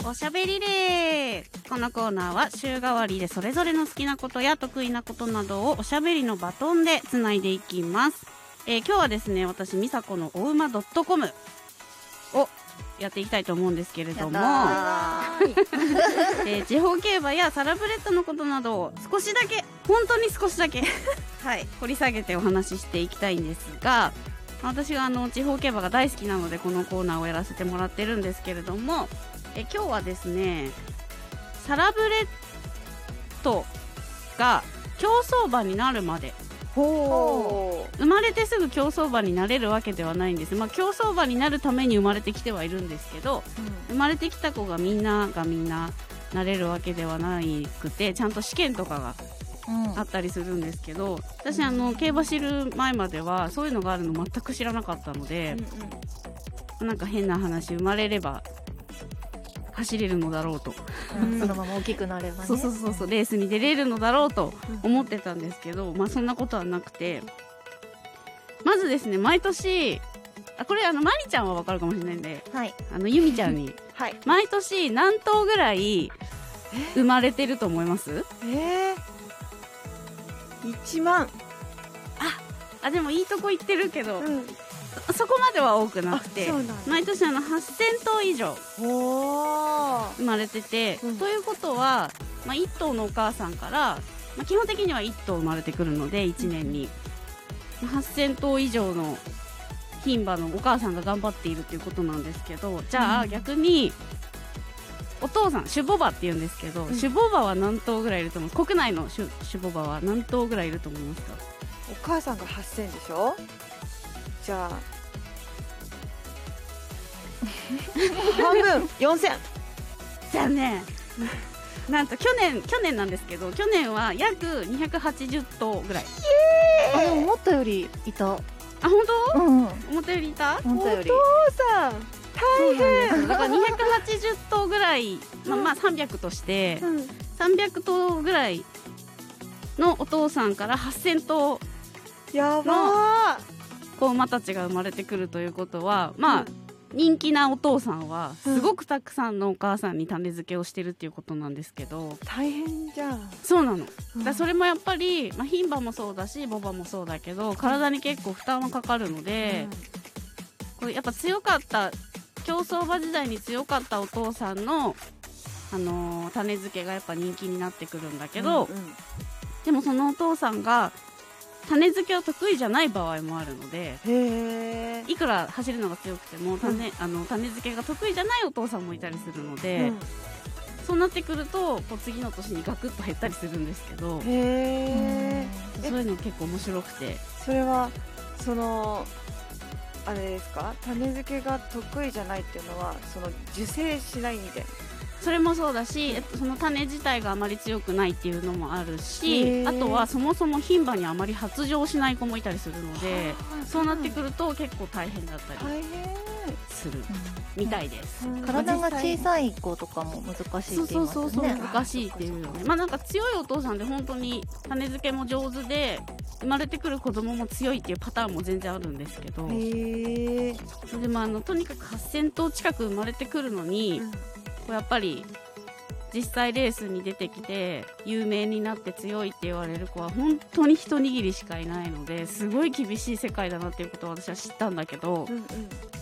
おしゃべりレー。このコーナーは週替わりでそれぞれの好きなことや得意なことなどをおしゃべりのバトンでつないでいきます。今日はですね、私みさこのおうま .com をやっていきたいと思うんですけれども地方競馬やサラブレッドのことなどを少しだけ、本当に少しだけはい、掘り下げてお話ししていきたいんですが、私は地方競馬が大好きなのでこのコーナーをやらせてもらってるんですけれども、今日はですね、サラブレッドが競走馬になるまで、生まれてすぐ競走馬になれるわけではないんです。競走馬になるために生まれてきてはいるんですけど、生まれてきた子がみんななれるわけではなくて、ちゃんと試験とかがあったりするんですけど、私競馬知る前まではそういうのがあるの全く知らなかったので、なんか変な話、生まれれば走れるのだろうと、 そのまま大きくなればね、 そうレースに出れるのだろうと思ってたんですけど、そんなことはなくて、まずですね、毎年これまりちゃんは分かるかもしれないんで、 はい、 ゆみちゃんに、はい、毎年何頭ぐらい生まれてると思います？ 1万。 でもいいとこ行ってるけど、そこまでは多くなくて、毎年8000頭以上生まれてて、ということは、1頭のお母さんから、基本的には1頭生まれてくるので1年に、8000頭以上の牝馬のお母さんが頑張っているということなんですけど、じゃあ逆にお父さん、種牡馬っていうんですけど、種牡馬は何頭ぐらいいると思う？国内の種牡馬は何頭ぐらいいると思いますか？ お母さんが8000でしょ。じゃあ半分4000。 残念。なんと去年なんですけど、去年は約280頭ぐらい。 でも思ったよりいた。 本当？思ったよりいた？ お父さん大変。 だから280頭ぐらい、300として、300頭ぐらいのお父さんから8000頭の子馬たちが生まれてくるということは、人気なお父さんはすごくたくさんのお母さんに種付けをしてるっていうことなんですけど、 大変じゃん。 そうなの。だそれもやっぱり、牝馬もそうだし牡馬もそうだけど、体に結構負担はかかるので、これやっぱ強かった、競走馬時代に強かったお父さんの、種付けがやっぱ人気になってくるんだけど、でもそのお父さんが種付けは得意じゃない場合もあるので、いくら走るのが強くても種付けが得意じゃないお父さんもいたりするので、そうなってくると次の年にガクッと減ったりするんですけど、そういうの結構面白くて。 それはあれですか、種付けが得意じゃないっていうのは受精しないみたいな？ それもそうだし、その種自体があまり強くないっていうのもあるし、あとはそもそも牝馬にあまり発情しない子もいたりするので、そうなってくると結構大変だったりするみたいです。 体が小さい子とかも難しいって言いますよね。 難しいっていうよね。なんか強いお父さんで本当に種付けも上手で生まれてくる子供も強いっていうパターンも全然あるんですけど、でもとにかく8000頭近く生まれてくるのに、やっぱり実際レースに出てきて有名になって強いって言われる子は本当に一握りしかいないので、すごい厳しい世界だなっていうことを私は知ったんだけど、